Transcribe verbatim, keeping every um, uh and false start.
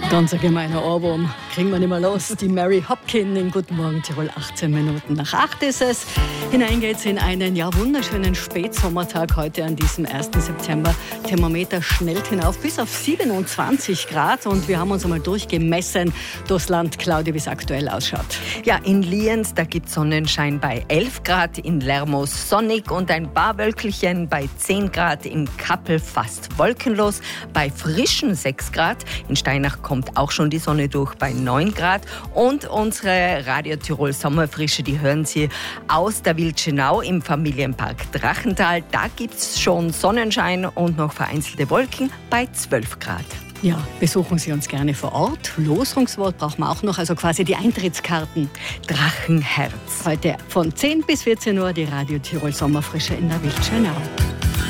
Ganz ein gemeiner Ohrwurm. Kriegen wir nicht mehr los. Die Mary Hopkin in Guten Morgen Tirol. achtzehn Minuten nach acht ist es. Hinein geht's in einen ja, wunderschönen Spätsommertag heute an diesem ersten September. Thermometer schnellt hinauf bis auf siebenundzwanzig Grad. Und wir haben uns einmal durchgemessen durchs Land. Claudia, wie es aktuell ausschaut. Ja, in Lienz, da gibt es Sonnenschein bei elf Grad. In Lermoos sonnig und ein paar Wölkchen bei zehn Grad. In Kappel fast wolkenlos bei frischen sechs Grad. In Steinach kommt auch schon die Sonne durch bei neun Grad. Und unsere Radio Tirol Sommerfrische, die hören Sie aus der Wildschenau im Familienpark Drachental. Da gibt es schon Sonnenschein und noch vereinzelte Wolken bei zwölf Grad. Ja, besuchen Sie uns gerne vor Ort. Losungswort brauchen wir auch noch, also quasi die Eintrittskarten. Drachenherz. Heute von zehn bis vierzehn Uhr die Radio Tirol Sommerfrische in der Wildschenau.